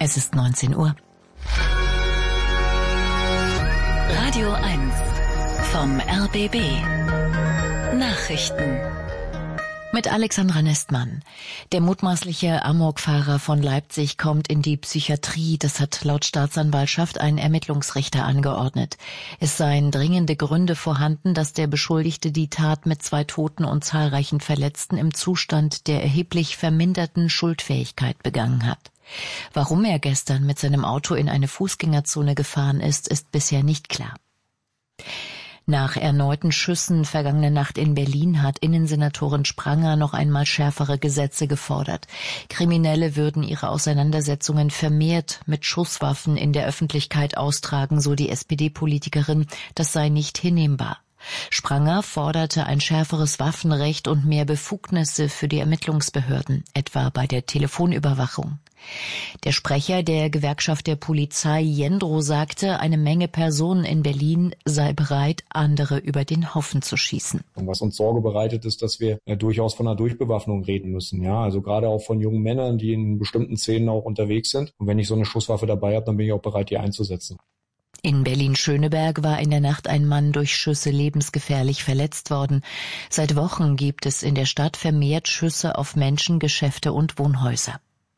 Es ist 19 Uhr. Radio 1 vom RBB. Nachrichten. Mit Alexandra Nestmann. Der mutmaßliche Amokfahrer von Leipzig kommt in die Psychiatrie. Das hat laut Staatsanwaltschaft ein Ermittlungsrichter angeordnet. Es seien dringende Gründe vorhanden, dass der Beschuldigte die Tat mit 2 Toten und zahlreichen Verletzten im Zustand der erheblich verminderten Schuldfähigkeit begangen hat. Warum er gestern mit seinem Auto in eine Fußgängerzone gefahren ist bisher nicht klar. Nach erneuten Schüssen vergangene Nacht in Berlin hat Innensenatorin Spranger noch einmal schärfere Gesetze gefordert. Kriminelle würden ihre Auseinandersetzungen vermehrt mit Schusswaffen in der Öffentlichkeit austragen, so die SPD-Politikerin. Das sei nicht hinnehmbar. Spranger forderte ein schärferes Waffenrecht und mehr Befugnisse für die Ermittlungsbehörden, etwa bei der Telefonüberwachung. Der Sprecher der Gewerkschaft der Polizei Jendro sagte, eine Menge Personen in Berlin sei bereit, andere über den Haufen zu schießen. Und was uns Sorge bereitet, ist, dass wir durchaus von einer Durchbewaffnung reden müssen. Ja, also gerade auch von jungen Männern, die in bestimmten Szenen auch unterwegs sind. Und wenn ich so eine Schusswaffe dabei habe, dann bin ich auch bereit, die einzusetzen. In Berlin-Schöneberg war in der Nacht ein Mann durch Schüsse lebensgefährlich verletzt worden. Seit Wochen gibt es in der Stadt vermehrt Schüsse auf Menschen, Geschäfte und Wohnhäuser.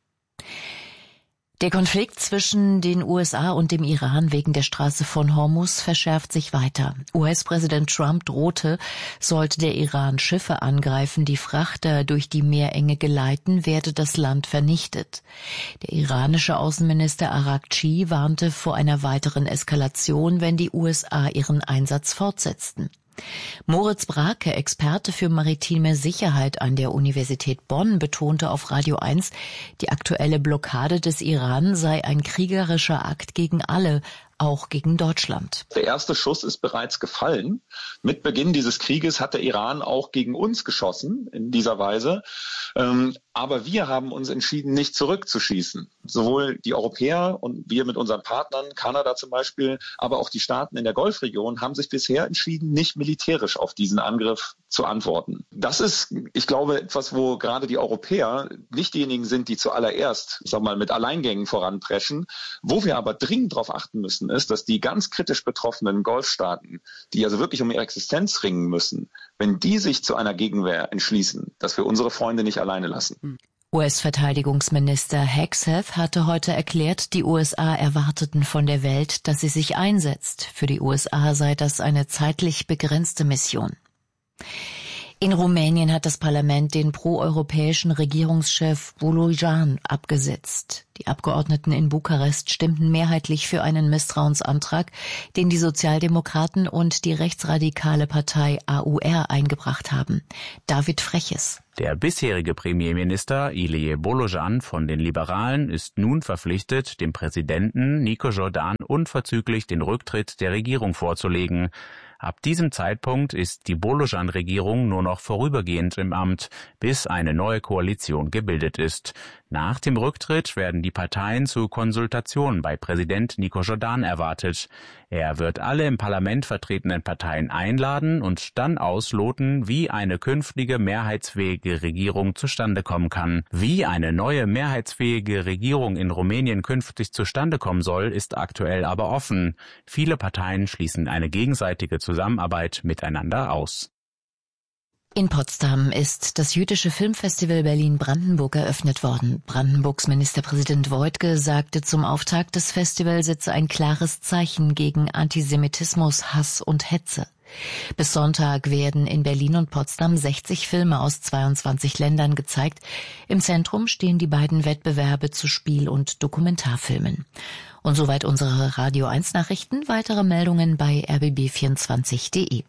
Der Konflikt zwischen den USA und dem Iran wegen der Straße von Hormuz verschärft sich weiter. US-Präsident Trump drohte, sollte der Iran Schiffe angreifen, die Frachter durch die Meerenge geleiten, werde das Land vernichtet. Der iranische Außenminister Araghchi warnte vor einer weiteren Eskalation, wenn die USA ihren Einsatz fortsetzten. Moritz Brake, Experte für maritime Sicherheit an der Universität Bonn, betonte auf Radio 1, die aktuelle Blockade des Iran sei ein kriegerischer Akt gegen alle, auch gegen Deutschland. Der erste Schuss ist bereits gefallen. Mit Beginn dieses Krieges hat der Iran auch gegen uns geschossen in dieser Weise. Aber wir haben uns entschieden, nicht zurückzuschießen. Sowohl die Europäer und wir mit unseren Partnern, Kanada zum Beispiel, aber auch die Staaten in der Golfregion haben sich bisher entschieden, nicht militärisch auf diesen Angriff zu antworten. Das ist, ich glaube, etwas, wo gerade die Europäer nicht diejenigen sind, die zuallererst, mit Alleingängen voranpreschen. Wo wir aber dringend darauf achten müssen, ist, dass die ganz kritisch betroffenen Golfstaaten, die also wirklich um ihre Existenz ringen müssen, wenn die sich zu einer Gegenwehr entschließen, dass wir unsere Freunde nicht alleine lassen. US-Verteidigungsminister Hegseth hatte heute erklärt, die USA erwarteten von der Welt, dass sie sich einsetzt. Für die USA sei das eine zeitlich begrenzte Mission. In Rumänien hat das Parlament den proeuropäischen Regierungschef Bolojan abgesetzt. Die Abgeordneten in Bukarest stimmten mehrheitlich für einen Misstrauensantrag, den die Sozialdemokraten und die rechtsradikale Partei AUR eingebracht haben. David Freches. Der bisherige Premierminister Ilie Bolojan von den Liberalen ist nun verpflichtet, dem Präsidenten Nico Jordan unverzüglich den Rücktritt der Regierung vorzulegen. Ab diesem Zeitpunkt ist die Bolojan-Regierung nur noch vorübergehend im Amt, bis eine neue Koalition gebildet ist. Nach dem Rücktritt werden die Parteien zu Konsultationen bei Präsident Nico Jordan erwartet. Er wird alle im Parlament vertretenen Parteien einladen und dann ausloten, wie eine künftige mehrheitsfähige Regierung zustande kommen kann. Wie eine neue mehrheitsfähige Regierung in Rumänien künftig zustande kommen soll, ist aktuell aber offen. Viele Parteien schließen eine gegenseitige Zusammenarbeit miteinander aus. In Potsdam ist das jüdische Filmfestival Berlin-Brandenburg eröffnet worden. Brandenburgs Ministerpräsident Woidke sagte zum Auftakt, das Festival setze ein klares Zeichen gegen Antisemitismus, Hass und Hetze. Bis Sonntag werden in Berlin und Potsdam 60 Filme aus 22 Ländern gezeigt. Im Zentrum stehen die beiden Wettbewerbe zu Spiel- und Dokumentarfilmen. Und soweit unsere Radio 1 Nachrichten. Weitere Meldungen bei rbb24.de.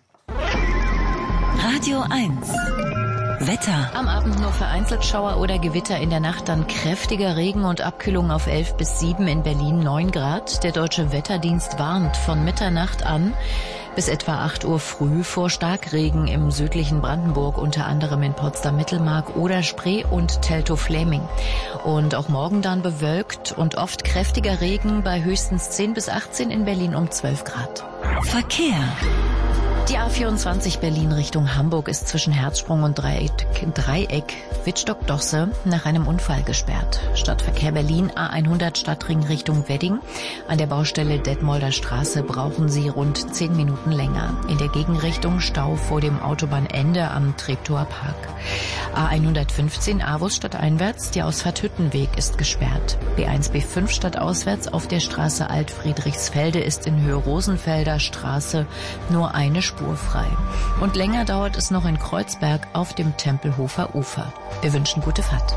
Radio 1 Wetter. Am Abend nur vereinzelt Schauer oder Gewitter, in der Nacht dann kräftiger Regen und Abkühlung auf 11 bis 7, in Berlin 9 Grad. Der Deutsche Wetterdienst warnt von Mitternacht an bis etwa 8 Uhr früh vor Starkregen im südlichen Brandenburg, unter anderem in Potsdam-Mittelmark, Oder-Spree und Teltow-Fläming. Und auch morgen dann bewölkt und oft kräftiger Regen bei höchstens 10 bis 18, in Berlin um 12 Grad. Verkehr. Die A24 Berlin Richtung Hamburg ist zwischen Herzsprung und Dreieck Wittstock-Dosse nach einem Unfall gesperrt. Stadtverkehr Berlin A100 Stadtring Richtung Wedding. An der Baustelle Detmolder Straße brauchen Sie rund 10 Minuten länger. In der Gegenrichtung Stau vor dem Autobahnende am Treptower Park. A115 Avus stadteinwärts, die Ausfahrt Hüttenweg ist gesperrt. B1 B5 stadtauswärts auf der Straße Alt-Friedrichsfelde ist in Höhe Rosenfelder Straße nur eine Spur frei. Und länger dauert es noch in Kreuzberg auf dem Tempelhofer Ufer. Wir wünschen gute Fahrt.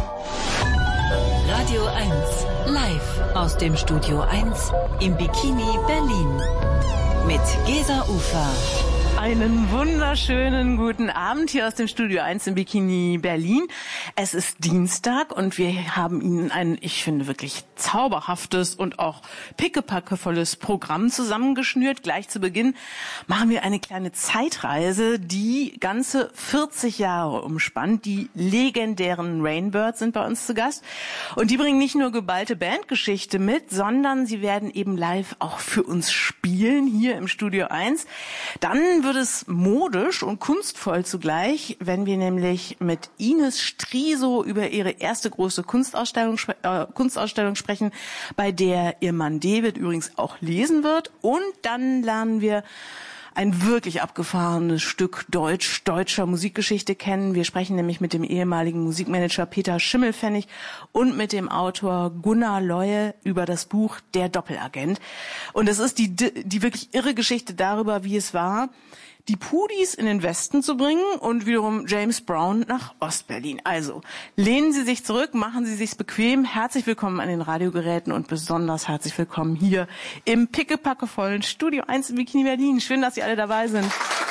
Radio 1 live aus dem Studio 1 im Bikini Berlin mit Gesa Ufer. Einen wunderschönen guten Abend hier aus dem Studio 1 im Bikini Berlin. Es ist Dienstag und wir haben Ihnen ein, ich finde, wirklich zauberhaftes und auch pickepackevolles Programm zusammengeschnürt. Gleich zu Beginn machen wir eine kleine Zeitreise, die ganze 40 Jahre umspannt. Die legendären Rainbirds sind bei uns zu Gast. Und die bringen nicht nur geballte Bandgeschichte mit, sondern sie werden eben live auch für uns spielen hier im Studio 1. Dann wird es modisch und kunstvoll zugleich, wenn wir nämlich mit Ines Striso über ihre erste große Kunstausstellung sprechen, bei der ihr Mann David übrigens auch lesen wird. Und dann lernen wir ein wirklich abgefahrenes Stück deutscher Musikgeschichte kennen. Wir sprechen nämlich mit dem ehemaligen Musikmanager Peter Schimmelpfennig und mit dem Autor Gunnar Leue über das Buch Der Doppelagent. Und es ist die wirklich irre Geschichte darüber, wie es war, die Pudis in den Westen zu bringen und wiederum James Brown nach Ostberlin. Also, lehnen Sie sich zurück, machen Sie sich's bequem. Herzlich willkommen an den Radiogeräten und besonders herzlich willkommen hier im pickepackevollen Studio 1 in Bikini Berlin. Schön, dass Sie alle dabei sind.